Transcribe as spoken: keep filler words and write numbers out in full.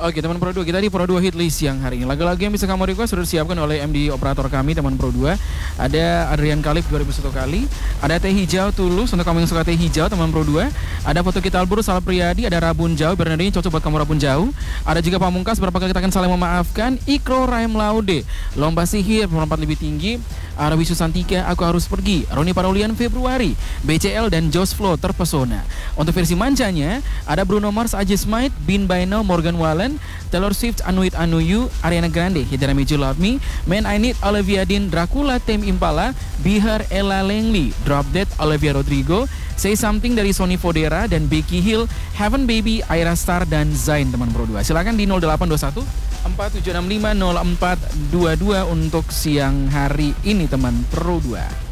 Oke teman Pro dua, kita di Pro dua Hit List siang hari ini. Lagu-lagu yang bisa kamu request sudah disiapkan oleh M D operator kami teman Pro dua. Ada Adrian Khalif dua ribu satu kali. Ada Teh Hijau Tulus untuk kamu yang suka teh hijau teman Pro dua. Ada Foto Kita Albur Sal Priadi. Ada Rabun Jauh Bernardini cocok buat kamu Rabun Jauh. Ada juga Pamungkas berapa kali kita akan saling memaafkan. Ikro Raim Laude Lomba Sihir melompat lebih tinggi. Arawi Susantika Aku Harus Pergi. Roni Paraulian Februari. B C L dan Josh Flow Terpesona. Untuk versi manjanya ada Bruno Mars I Just Might, Bin By Now Morgan Wallen, Taylor Swift Anu It Anu You, Ariana Grande Hit That Made You Love Me, Man I Need Olivia Dean, Dracula Tame Impala, Be Her Ella Langley, Drop Dead Olivia Rodrigo, Say Something dari Sony Fodera dan Becky Hill, Heaven Baby Aira Star dan Zayn teman Pro dua. Silakan di nol delapan dua satu empat tujuh enam lima nol empat dua dua untuk siang hari ini teman Pro dua.